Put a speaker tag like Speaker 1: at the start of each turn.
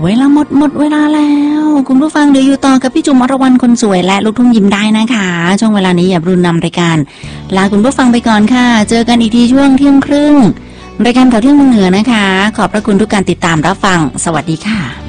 Speaker 1: เวลาหมดเวลาแล้วคุณผู้ฟังเดี๋ยวอยู่ต่อกับพี่จุ๋มอรวรรณคนสวยและลูกทุ่งยิ้มได้นะคะช่วงเวลานี้อย่ารุนนำรายการลาคุณผู้ฟังไปก่อนค่ะเจอกันอีกทีช่วงเที่ยงครึ่งรายการข่าวเที่ยงเมืองเหนือนะคะขอบพระคุณทุกการติดตามรับฟังสวัสดีค่ะ